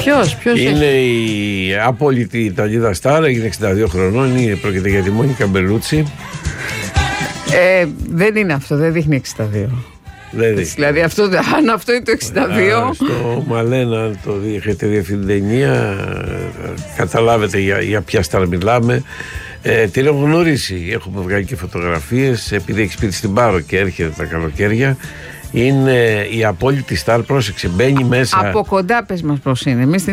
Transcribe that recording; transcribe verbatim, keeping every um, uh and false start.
Ποιος, ποιος είναι έχει? η απόλυτη Ιταλίδα στάρ, έγινε εξήντα δύο χρονών, είναι, πρόκειται για τη Μόνικα Μπελούτσι. Ε, δεν είναι αυτό, δεν δείχνει εξήντα δύο. Δεν δηλαδή αυτό, αν αυτό είναι το εξήντα δύο. Α, στο Μαλένα, αν το έχετε δει αυτή την ταινία, καταλάβετε για, για ποια στάρ μιλάμε. Ε, την έχω γνωρίσει, έχουμε βγάλει και φωτογραφίες, επειδή έχει σπίτι στην Πάρο και έρχεται τα καλοκαίρια. Είναι η απόλυτη στάρ, πρόσεξε, μπαίνει μέσα. Από κοντά πες μας πώς είναι. Εμείς